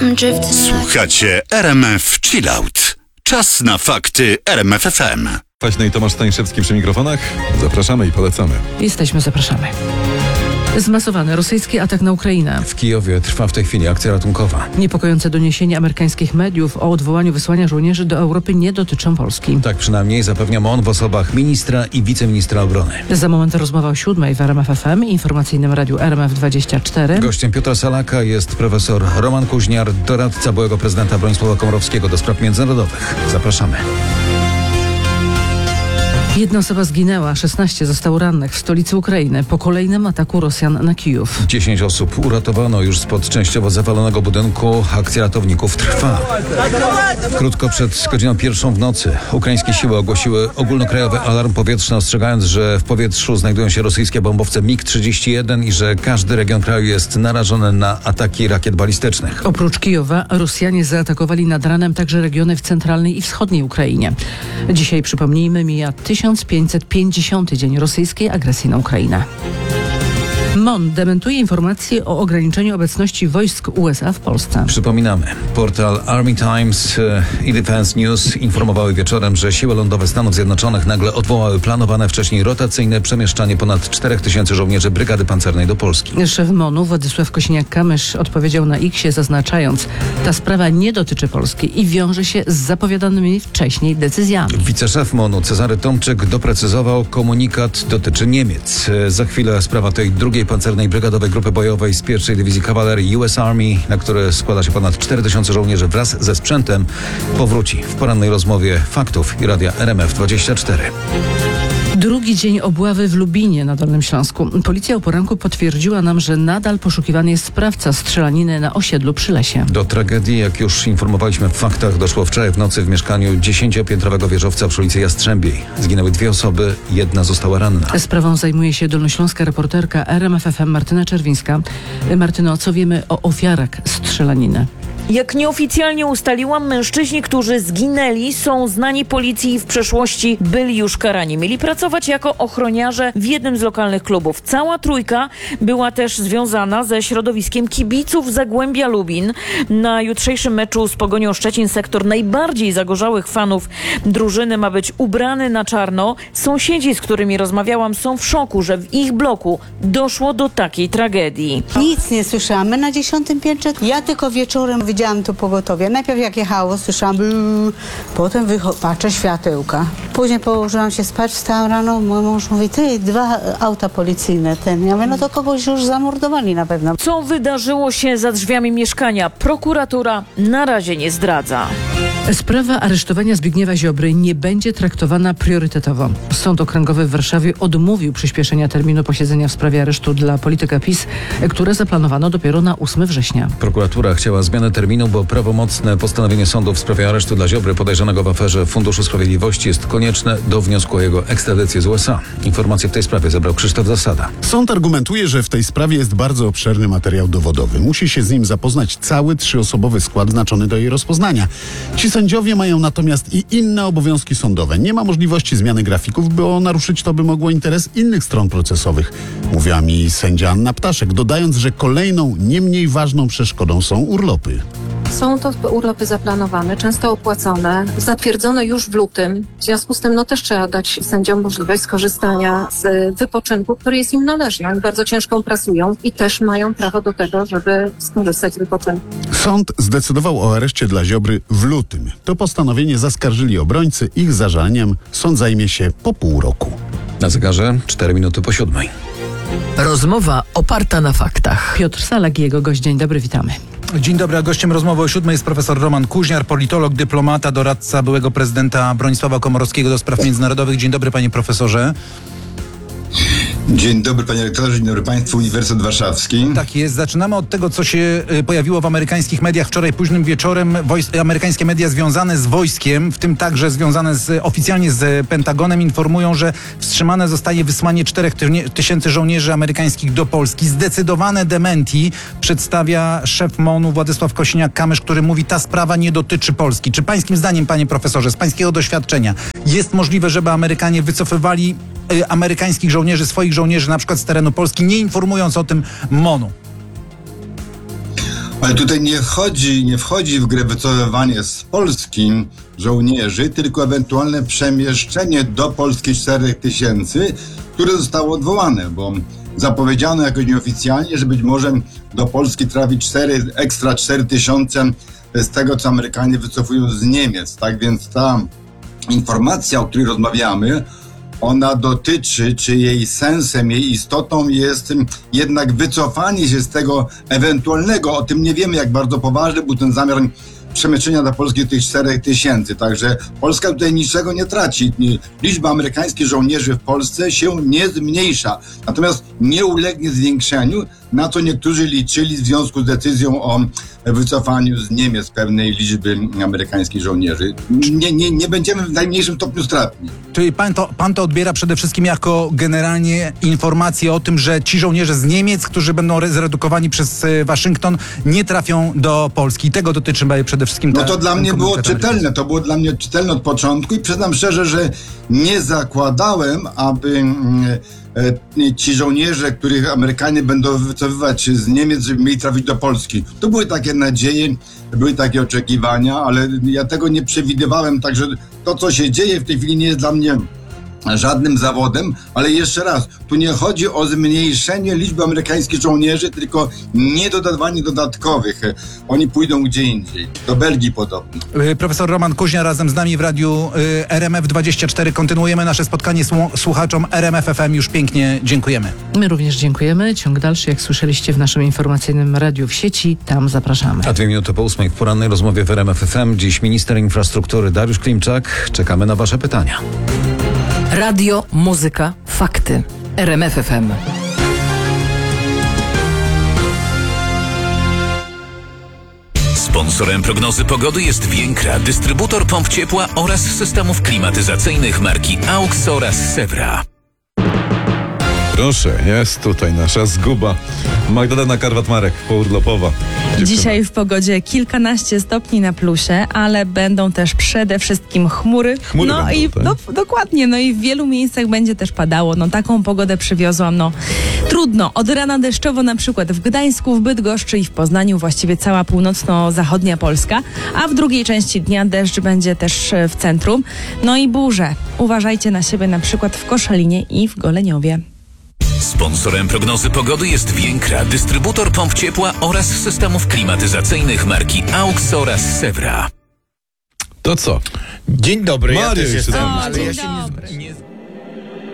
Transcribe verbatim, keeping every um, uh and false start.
Słuchacie R M F Chillout. Czas na fakty R M F F M. Kwaśny i Tomasz Stańszewski przy mikrofonach. Zapraszamy i polecamy. Jesteśmy, zapraszamy. Zmasowany rosyjski atak na Ukrainę. W Kijowie trwa w tej chwili akcja ratunkowa. Niepokojące doniesienia amerykańskich mediów o odwołaniu wysłania żołnierzy do Europy nie dotyczą Polski. Tak przynajmniej zapewnia MON w osobach ministra i wiceministra obrony. Za moment rozmowa o siódmej w R M F F M i informacyjnym radiu R M F dwadzieścia cztery. Gościem Piotra Salaka jest profesor Roman Kuźniar, doradca byłego prezydenta Bronisława Komorowskiego do spraw międzynarodowych. Zapraszamy. Jedna osoba zginęła, szesnaście zostało rannych w stolicy Ukrainy po kolejnym ataku Rosjan na Kijów. dziesięć osób uratowano już spod częściowo zawalonego budynku. Akcja ratowników trwa. Krótko przed godziną pierwszą w nocy ukraińskie siły ogłosiły ogólnokrajowy alarm powietrzny, ostrzegając, że w powietrzu znajdują się rosyjskie bombowce mig trzydzieści jeden i że każdy region kraju jest narażony na ataki rakiet balistycznych. Oprócz Kijowa Rosjanie zaatakowali nad ranem także regiony w centralnej i wschodniej Ukrainie. Dzisiaj, przypomnijmy, mija tysiąc pięćset pięćdziesiąty dzień rosyjskiej agresji na Ukrainę. MON dementuje informacje o ograniczeniu obecności wojsk U S A w Polsce. Przypominamy, portal Army Times i Defense News informowały wieczorem, że siły lądowe Stanów Zjednoczonych nagle odwołały planowane wcześniej rotacyjne przemieszczanie ponad czterech tysięcy żołnierzy Brygady Pancernej do Polski. Szef MON-u Władysław Kosiniak-Kamysz odpowiedział na X-ie, zaznaczając, ta sprawa nie dotyczy Polski i wiąże się z zapowiadanymi wcześniej decyzjami. Wiceszef MON-u Cezary Tomczyk doprecyzował, komunikat dotyczy Niemiec. Za chwilę sprawa tej drugiej pancernej brygadowej grupy bojowej z pierwszej Dywizji Kawalerii U S Army, na które składa się ponad cztery tysiące żołnierzy wraz ze sprzętem, powróci w porannej rozmowie Faktów i Radia R M F dwadzieścia cztery. Drugi dzień obławy w Lubinie na Dolnym Śląsku. Policja o poranku potwierdziła nam, że nadal poszukiwany jest sprawca strzelaniny na osiedlu przy lesie. Do tragedii, jak już informowaliśmy w Faktach, doszło wczoraj w nocy w mieszkaniu dziesięciopiętrowego wieżowca przy ulicy Jastrzębiej. Zginęły dwie osoby, jedna została ranna. Sprawą zajmuje się dolnośląska reporterka R M F F M Martyna Czerwińska. Martyno, co wiemy o ofiarach strzelaniny? Jak nieoficjalnie ustaliłam, mężczyźni, którzy zginęli, są znani policji i w przeszłości byli już karani. Mieli pracować jako ochroniarze w jednym z lokalnych klubów. Cała trójka była też związana ze środowiskiem kibiców Zagłębia Lubin. Na jutrzejszym meczu z Pogonią Szczecin sektor najbardziej zagorzałych fanów drużyny ma być ubrany na czarno. Sąsiedzi, z którymi rozmawiałam, są w szoku, że w ich bloku doszło do takiej tragedii. Nic nie słyszałam. My na dziesiątym piętrze. Ja tylko wieczorem widziałam to pogotowie. Najpierw jak jechało, słyszałam blu, potem wycho- patrzę, światełka. Później położyłam się spać, wstałam rano, mój mąż mówi, ty, dwa auta policyjne, ten. Ja mówię, no to kogoś już zamordowali na pewno. Co wydarzyło się za drzwiami mieszkania? Prokuratura na razie nie zdradza. Sprawa aresztowania Zbigniewa Ziobry nie będzie traktowana priorytetowo. Sąd Okręgowy w Warszawie odmówił przyspieszenia terminu posiedzenia w sprawie aresztu dla polityka PiS, które zaplanowano dopiero na ósmego września. Prokuratura chciała zmianę terminu, bo prawomocne postanowienie sądu w sprawie aresztu dla Ziobry podejrzanego w aferze Funduszu Sprawiedliwości jest konieczne do wniosku o jego ekstradycję z U S A. Informacje w tej sprawie zebrał Krzysztof Zasada. Sąd argumentuje, że w tej sprawie jest bardzo obszerny materiał dowodowy. Musi się z nim zapoznać cały trzyosobowy skład znaczony do jej rozpoznania. Ci sędziowie mają natomiast i inne obowiązki sądowe. Nie ma możliwości zmiany grafików, bo naruszyć to by mogło interes innych stron procesowych. Mówiła mi sędzia Anna Ptaszek, dodając, że kolejną, nie mniej ważną przeszkodą są urlopy. Są to urlopy zaplanowane, często opłacone, zatwierdzone już w lutym. W związku z tym no, też trzeba dać sędziom możliwość skorzystania z wypoczynku, który jest im należny. Oni bardzo ciężko pracują i też mają prawo do tego, żeby skorzystać z wypoczynku. Sąd zdecydował o areszcie dla Ziobry w lutym. To postanowienie zaskarżyli obrońcy. Ich zażaleniem sąd zajmie się po pół roku. Na zegarze cztery minuty po siódmej. Rozmowa oparta na faktach. Piotr Salak i jego gość. Dzień dobry, witamy. Dzień dobry, a gościem rozmowy o siódmej jest profesor Roman Kuźniar, politolog, dyplomata, doradca byłego prezydenta Bronisława Komorowskiego do spraw międzynarodowych. Dzień dobry, panie profesorze. Dzień dobry, panie rektorze, dzień dobry państwu, Uniwersytet Warszawski. Tak jest, zaczynamy od tego, co się pojawiło w amerykańskich mediach wczoraj późnym wieczorem. Wojs- amerykańskie media związane z wojskiem, w tym także związane z, oficjalnie z Pentagonem, informują, że wstrzymane zostaje wysłanie czterech tysięcy żołnierzy amerykańskich do Polski. Zdecydowane dementi przedstawia szef MON-u Władysław Kosiniak-Kamysz, który mówi, ta sprawa nie dotyczy Polski. Czy pańskim zdaniem, panie profesorze, z pańskiego doświadczenia, jest możliwe, żeby Amerykanie wycofywali y, amerykańskich żołnierzy, swoich żołnierzy na przykład z terenu Polski, nie informując o tym MON-u? Ale tutaj nie chodzi, nie wchodzi w grę wycofywanie z Polski żołnierzy, tylko ewentualne przemieszczenie do Polski czterech tysięcy, które zostało odwołane, bo zapowiedziano jakoś nieoficjalnie, że być może do Polski trafi cztery, ekstra cztery tysiące z tego, co Amerykanie wycofują z Niemiec. Tak więc ta informacja, o której rozmawiamy, ona dotyczy, czy jej sensem, jej istotą jest jednak wycofanie się z tego ewentualnego, o tym nie wiemy, jak bardzo poważny był ten zamiar przemieszczenia do Polski tych czterech tysięcy. Także Polska tutaj niczego nie traci. Liczba amerykańskich żołnierzy w Polsce się nie zmniejsza. Natomiast nie ulegnie zwiększeniu, na co niektórzy liczyli w związku z decyzją o wycofaniu z Niemiec pewnej liczby amerykańskich żołnierzy. Nie, nie, nie będziemy w najmniejszym stopniu stratni. Czyli pan to, pan to odbiera przede wszystkim jako generalnie informację o tym, że ci żołnierze z Niemiec, którzy będą zredukowani przez Waszyngton, nie trafią do Polski. I tego dotyczy przede wszystkim... No to dla mnie było czytelne. To było dla mnie czytelne od początku i przyznam szczerze, że nie zakładałem, aby e, ci żołnierze, których Amerykanie będą wycofywać z Niemiec, żeby mieli trafić do Polski. To były takie nadzieje, były takie oczekiwania, ale ja tego nie przewidywałem, także to, co się dzieje w tej chwili, nie jest dla mnie żadnym zawodem, ale jeszcze raz, tu nie chodzi o zmniejszenie liczby amerykańskich żołnierzy, tylko nie dodawanie dodatkowych. Oni pójdą gdzie indziej, do Belgii podobno. Profesor Roman Kuźnia razem z nami w radiu y, R M F dwadzieścia cztery. Kontynuujemy nasze spotkanie z słuchaczom R M F F M. Już pięknie dziękujemy. My również dziękujemy. Ciąg dalszy, jak słyszeliście w naszym informacyjnym radiu w sieci, tam zapraszamy. A dwie minuty po ósmej w porannej rozmowie w R M F F M. Dziś minister infrastruktury Dariusz Klimczak. Czekamy na wasze pytania. Radio, muzyka, fakty. R M F F M. Sponsorem prognozy pogody jest Więkra, dystrybutor pomp ciepła oraz systemów klimatyzacyjnych marki AUX oraz Sewra. Proszę, jest tutaj nasza zguba. Magdalena Karwat-Marek, pourlopowa. Dziewczyna. Dzisiaj w pogodzie kilkanaście stopni na plusie, ale będą też przede wszystkim chmury. Chmury no będą, i tak? no, dokładnie, no i w wielu miejscach będzie też padało. No taką pogodę przywiozłam, no trudno. Od rana deszczowo na przykład w Gdańsku, w Bydgoszczy i w Poznaniu, właściwie cała północno-zachodnia Polska, a w drugiej części dnia deszcz będzie też w centrum. No i burze. Uważajcie na siebie na przykład w Koszalinie i w Goleniowie. Sponsorem prognozy pogody jest Więkra, dystrybutor pomp ciepła oraz systemów klimatyzacyjnych marki AUX oraz Sewra. To co? Dzień dobry. Mario ja też jeszcze jestem, tam. ale ja dzień się dobry. nie, nie